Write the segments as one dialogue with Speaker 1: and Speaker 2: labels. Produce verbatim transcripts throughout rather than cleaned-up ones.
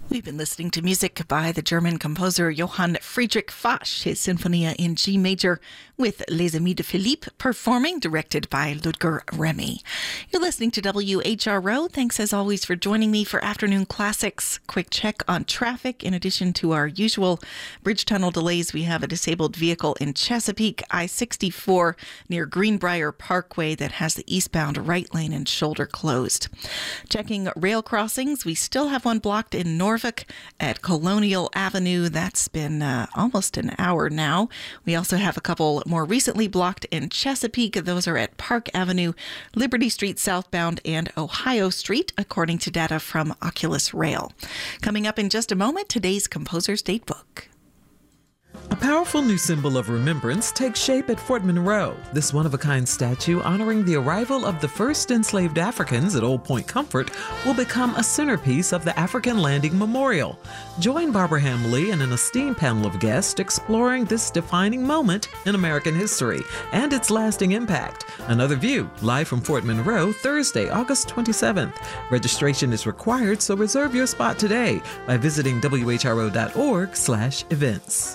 Speaker 1: We've been listening to music by the German composer Johann Friedrich Fasch, his Sinfonia in G major, with Les Amis de Philippe performing, directed by Ludger Remy. You're listening to W H R O. Thanks as always for joining me for Afternoon Classics. Quick check on traffic. In addition to our usual bridge tunnel delays, we have a disabled vehicle in Chesapeake, I sixty-four near Greenbrier Parkway that has the eastbound right lane and shoulder closed. Checking rail crossings, we still have one blocked in Norfolk at Colonial Avenue. That's been uh, almost an hour now. We also have a couple more recently blocked in Chesapeake. Those are at Park Avenue, Liberty Street southbound, and Ohio Street, according to data from Oculus Rail. Coming up in just a moment, today's Composer's Datebook.
Speaker 2: A powerful new symbol of remembrance takes shape at Fort Monroe. This one-of-a-kind statue honoring the arrival of the first enslaved Africans at Old Point Comfort will become a centerpiece of the African Landing Memorial. Join Barbara Hamley and an esteemed panel of guests exploring this defining moment in American history and its lasting impact. Another View, live from Fort Monroe, Thursday, August twenty-seventh. Registration is required, so reserve your spot today by visiting W H R O dot org slash events.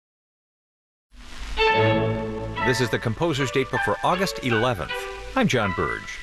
Speaker 3: This is the Composer's Datebook for August eleventh. I'm John Burge.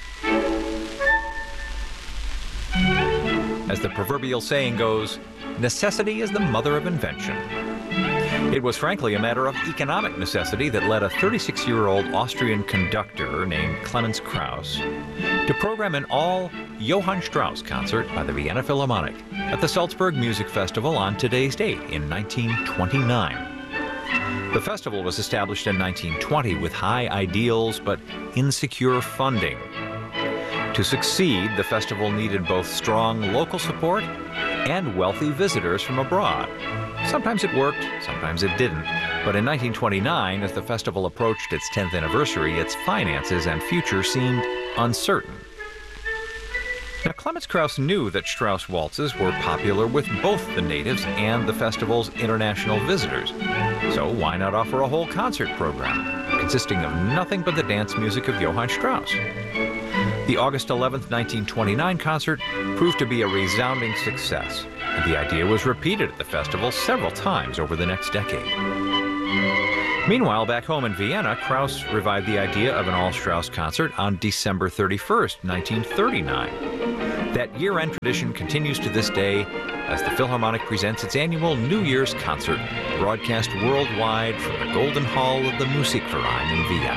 Speaker 3: As the proverbial saying goes, necessity is the mother of invention. It was frankly a matter of economic necessity that led a thirty-six-year-old Austrian conductor named Clemens Krauss to program an all Johann Strauss concert by the Vienna Philharmonic at the Salzburg Music Festival on today's date in nineteen twenty-nine. The festival was established in nineteen twenty with high ideals but insecure funding. To succeed, the festival needed both strong local support and wealthy visitors from abroad. Sometimes it worked, sometimes it didn't. But in nineteen twenty-nine, as the festival approached its tenth anniversary, its finances and future seemed uncertain. Now, Clemens Krauss knew that Strauss waltzes were popular with both the natives and the festival's international visitors. So why not offer a whole concert program consisting of nothing but the dance music of Johann Strauss? The August eleventh, nineteen twenty-nine concert proved to be a resounding success, and the idea was repeated at the festival several times over the next decade. Meanwhile, back home in Vienna, Krauss revived the idea of an all-Strauss concert on December thirty-first, nineteen thirty-nine. That year-end tradition continues to this day as the Philharmonic presents its annual New Year's concert, broadcast worldwide from the Golden Hall of the Musikverein in Vienna.